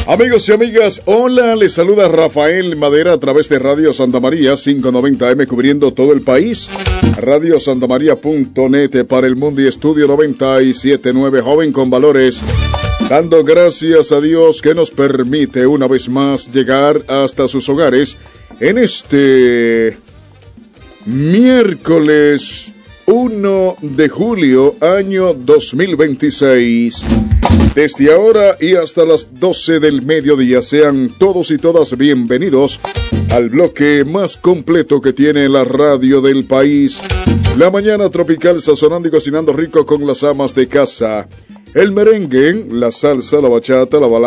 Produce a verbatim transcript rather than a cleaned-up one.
Amigos y amigas, hola, les saluda Rafael Madera a través de Radio Santa María quinientos noventa eme cubriendo todo el país. radio santa maría punto net para el mundo y Estudio noventa y siete punto nueve, joven con valores. Dando gracias a Dios que nos permite una vez más llegar hasta sus hogares en este miércoles uno de julio, año dos mil veintiséis. Desde ahora y hasta las doce del mediodía, sean todos y todas bienvenidos al bloque más completo que tiene la radio del país. La mañana tropical, sazonando y cocinando rico con las amas de casa. El merengue, la salsa, la bachata, la balada.